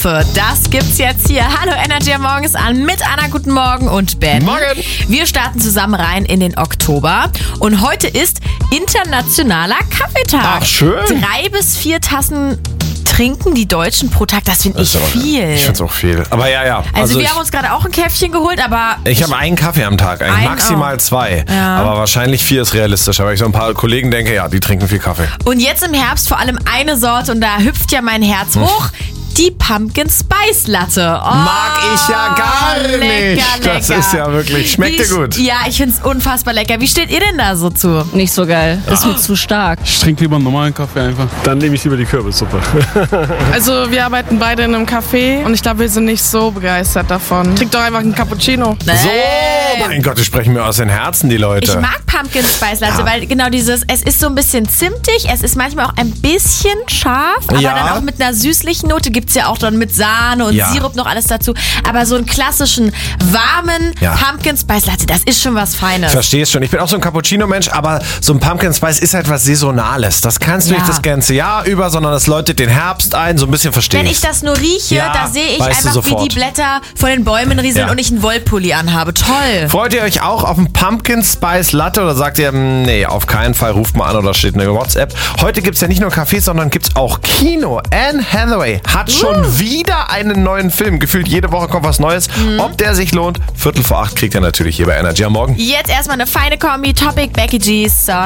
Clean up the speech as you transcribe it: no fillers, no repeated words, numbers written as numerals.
Das gibt's jetzt hier. Hallo Energy am Morgen ist an mit Anna, guten Morgen und Ben. Morgen. Wir starten zusammen rein in den Oktober und heute ist internationaler Kaffeetag. Ach, schön. 3 bis 4 Tassen trinken die Deutschen pro Tag, das finde ich viel. Ich finde es auch viel. Aber ja. Also wir haben uns gerade auch ein Käffchen geholt, aber... Ich habe einen Kaffee am Tag, eigentlich maximal 2. Ja. Aber wahrscheinlich 4 ist realistischer, weil ich so ein paar Kollegen denke, ja, die trinken viel Kaffee. Und jetzt im Herbst vor allem eine Sorte und da hüpft ja mein Herz hoch. Die Pumpkin Spice Latte. Oh, Mag ich ja gar nicht. lecker. Das ist ja wirklich, schmeckt dir gut. Ja, ich finde es unfassbar lecker. Wie steht ihr denn da so zu? Nicht so geil. Ist mir zu stark. Ich trinke lieber einen normalen Kaffee einfach. Dann nehme ich lieber die Kürbissuppe. Also wir arbeiten beide in einem Café und ich glaube, wir sind nicht so begeistert davon. Trink doch einfach einen Cappuccino. So, mein Gott, die sprechen mir aus den Herzen, die Leute. Ich mag Pumpkin Spice Latte, weil genau dieses, es ist so ein bisschen zimtig, es ist manchmal auch ein bisschen scharf, aber Ja. dann auch mit einer süßlichen Note, gibt's ja auch dann mit Sahne und Ja. Sirup noch alles dazu. Aber so einen klassischen, warmen Ja. Pumpkin Spice Latte, das ist schon was Feines. Verstehst schon. Ich bin auch so ein Cappuccino-Mensch, aber so ein Pumpkin Spice ist halt was Saisonales. Das kannst du Ja. nicht das ganze Jahr über, sondern das läutet den Herbst ein, so ein bisschen verstehe Wenn ich das nur rieche, Ja, da sehe ich weißt du einfach, wie sofort. die Blätter von den Bäumen rieseln Ja. und ich einen Wollpulli anhabe. Toll. Freut ihr euch auch auf einen Pumpkin Spice Latte oder sagt ihr, nee, auf keinen Fall, ruft mal an oder steht eine WhatsApp. Heute gibt's ja nicht nur Cafés, sondern gibt's auch Kino. Anne Hathaway hat schon wieder einen neuen Film. Gefühlt jede Woche kommt was Neues. Ob der sich lohnt, 7:45 kriegt ihr natürlich hier bei Energy am Morgen. Jetzt erstmal eine feine Kombi, Topic, Becky G,